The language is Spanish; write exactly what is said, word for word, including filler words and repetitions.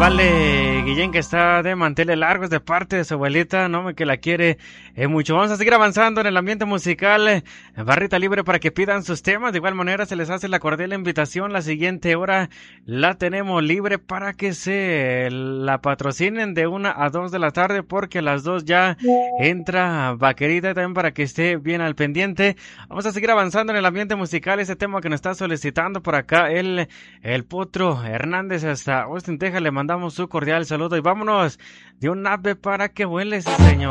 Vale, Guillén, que está de manteles largos de parte de su abuelita, no, que la quiere eh, mucho. Vamos a seguir avanzando en el ambiente musical. eh, Barrita libre para que pidan sus temas. De igual manera se les hace la cordial invitación. La siguiente hora la tenemos libre para que se la patrocinen de una a dos de la tarde, porque a las dos ya entra Vaquerita, también para que esté bien al pendiente. Vamos a seguir avanzando en el ambiente musical. Ese tema que nos está solicitando por acá el, el Potro Hernández hasta Austin, Texas. Le mandamos su cordial saludo y vámonos de un ave para que vuele ese señor.